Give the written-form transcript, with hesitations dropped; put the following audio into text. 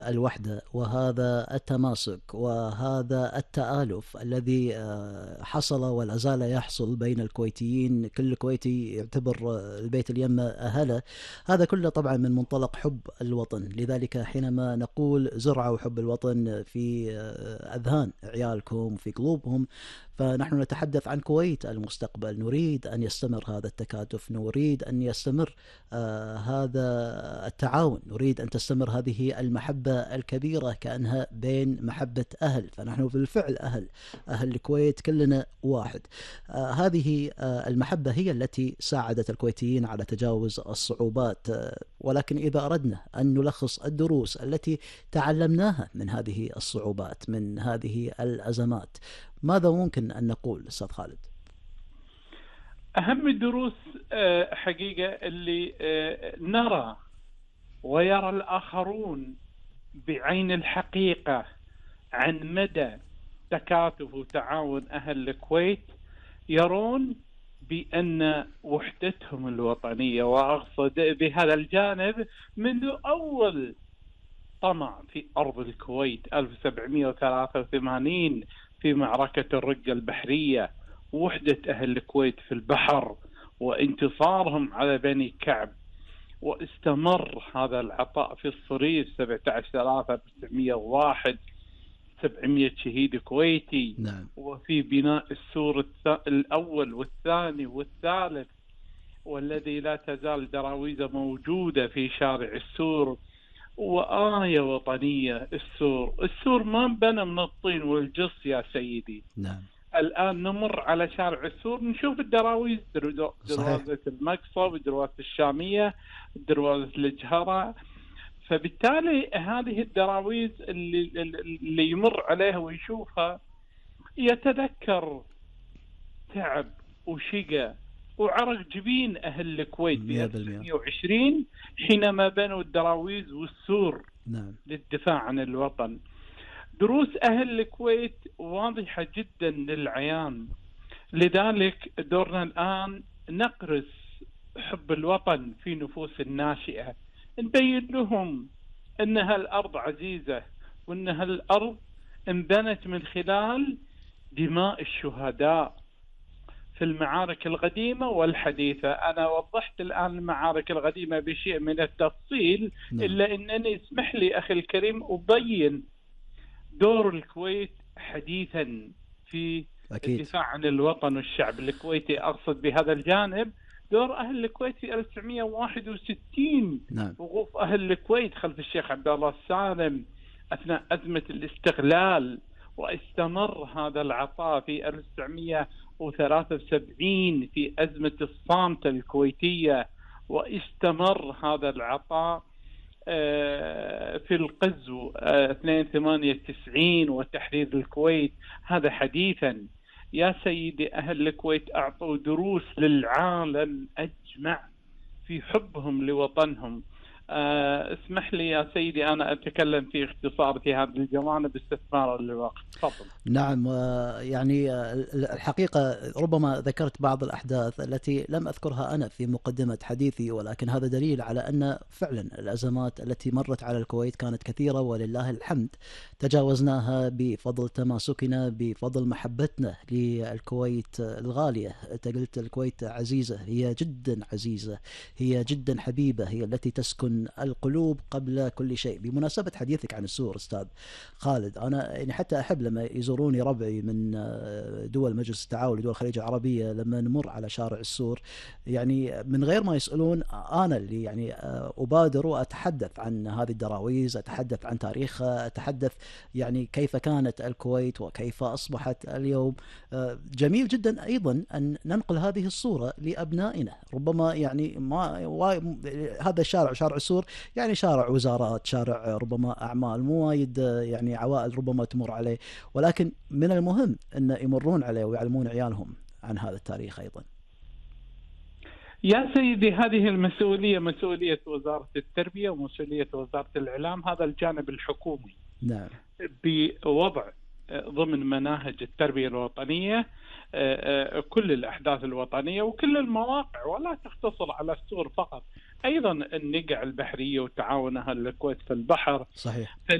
الوحدة وهذا التماسك وهذا التآلف الذي حصل ولا زال يحصل بين الكويتيين. كل كويتي يعتبر البيت اليمة أهله. هذا كله طبعا من منطلق حب الوطن. لذلك حينما نقول زرعوا حب الوطن في أذهان عيالكم في قلوبهم، فنحن نتحدث عن كويت المستقبل. نريد أن يستمر هذا التكاتف، نريد أن يستمر هذا التعاون، نريد أن تستمر هذه المحبة الكبيرة كأنها بين محبة أهل. فنحن بالفعل أهل الكويت كلنا واحد. هذه المحبة هي التي ساعدت الكويتيين على تجاوز الصعوبات. ولكن إذا أردنا أن نلخص الدروس التي تعلمناها من هذه الصعوبات، من هذه الأزمات، ماذا ممكن أن نقول أستاذ خالد؟ أهم الدروس حقيقة اللي نرى ويرى الآخرون بعين الحقيقة عن مدى تكاتف وتعاون أهل الكويت، يرون بأن وحدتهم الوطنية، وأقصد بهذا الجانب منذ أول طمع في أرض الكويت 1783 في معركة الرقة البحرية، وحدة أهل الكويت في البحر وانتصارهم على بني كعب، واستمر هذا العطاء في الصريف 17/3/901 700 شهيد كويتي. نعم. وفي بناء السور الأول والثاني والثالث، والذي لا تزال دراويزه موجودة في شارع السور، وآية وطنية. السور ما بنى من الطين والجص يا سيدي. نعم. الآن نمر على شارع السور نشوف الدراويز، دروازة المقصب، دروازة الشامية، دروازة الجهرة. فبالتالي هذه الدراويز اللي يمر عليها ويشوفها يتذكر تعب وشقى وعرق جبين أهل الكويت في 1920 حينما بنوا الدراويز والسور. نعم. للدفاع عن الوطن. دروس أهل الكويت واضحة جدا للعيان، لذلك دورنا الآن نقرس حب الوطن في نفوس الناشئة، نبين لهم أن هالأرض عزيزة، وأن هالأرض انبنت من خلال دماء الشهداء في المعارك القديمة والحديثة. أنا وضحت الآن المعارك القديمة بشيء من التفصيل، إلا أنني اسمح لي أخي الكريم أبين دور الكويت حديثا في الدفاع عن الوطن والشعب الكويتي. أقصد بهذا الجانب دور أهل الكويت في 1961. نعم. وقوف أهل الكويت خلف الشيخ عبد الله السالم أثناء أزمة الاستقلال، واستمر هذا العطاء في 1973 في أزمة الصامتة الكويتية، واستمر هذا العطاء في القزو 2/98 وتحرير الكويت. هذا حديثا يا سيدي. أهل الكويت أعطوا دروس للعالم أجمع في حبهم لوطنهم. اسمح لي يا سيدي أنا أتكلم في اختصار في هذا الجوانب استثمارا للوقت. تفضل. نعم. يعني الحقيقة ربما ذكرت بعض الأحداث التي لم أذكرها أنا في مقدمة حديثي، ولكن هذا دليل على أن فعلا الأزمات التي مرت على الكويت كانت كثيرة، ولله الحمد تجاوزناها بفضل تماسكنا، بفضل محبتنا للكويت الغالية. قلت الكويت عزيزة، هي جدا عزيزة، هي جدا حبيبة، هي التي تسكن القلوب قبل كل شيء. بمناسبة حديثك عن السور أستاذ خالد، أنا يعني حتى أحب لما يزوروني ربعي من دول مجلس التعاون لدول الخليج العربية، لما نمر على شارع السور يعني من غير ما يسألون أنا اللي يعني أبادر وأتحدث عن هذه الدراويز، أتحدث عن تاريخها، أتحدث يعني كيف كانت الكويت وكيف أصبحت اليوم. جميل جدا أيضا أن ننقل هذه الصورة لأبنائنا. ربما يعني ما هذا الشارع شارع السور يعني شارع وزارات، شارع ربما أعمال، مو وايد يعني عوائل ربما تمر عليه، ولكن من المهم أن يمرون عليه ويعلمون عيالهم عن هذا التاريخ أيضا. يا سيدي هذه المسؤولية مسؤولية وزارة التربية ومسؤولية وزارة الإعلام، هذا الجانب الحكومي. نعم. بوضع ضمن مناهج التربية الوطنية كل الأحداث الوطنية وكل المواقع، ولا تقتصر على السور فقط. أيضا النقع البحرية وتعاون أهل الكويت في البحر. صحيح.